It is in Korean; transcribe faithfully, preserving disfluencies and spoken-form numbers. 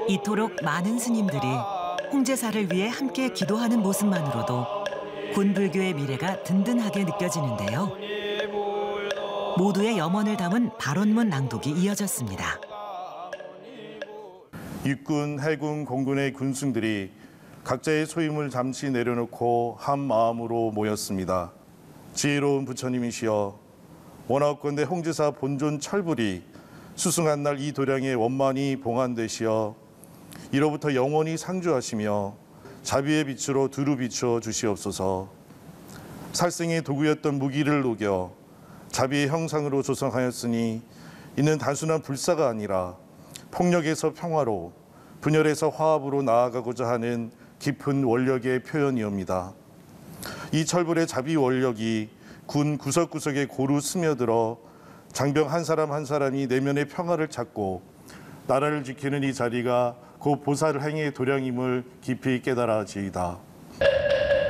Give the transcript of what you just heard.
이토록 많은 스님들이 홍제사를 위해 함께 기도하는 모습만으로도 군불교의 미래가 든든하게 느껴지는데요. 모두의 염원을 담은 발언문 낭독이 이어졌습니다. 육군, 해군, 공군의 군승들이 각자의 소임을 잠시 내려놓고 한 마음으로 모였습니다. 지혜로운 부처님이시여, 원하옵건대 홍제사 본존 철불이 수승한 날 이 도량에 원만히 봉안되시어 이로부터 영원히 상주하시며 자비의 빛으로 두루 비추어 주시옵소서. 살생의 도구였던 무기를 녹여 자비의 형상으로 조성하였으니 이는 단순한 불사가 아니라 폭력에서 평화로, 분열에서 화합으로 나아가고자 하는 깊은 원력의 표현이옵니다. 이 철불의 자비 원력이 군 구석구석에 고루 스며들어 장병 한 사람 한 사람이 내면의 평화를 찾고 나라를 지키는 이 자리가 곧 보살 행의 도량임을 깊이 깨달아지이다.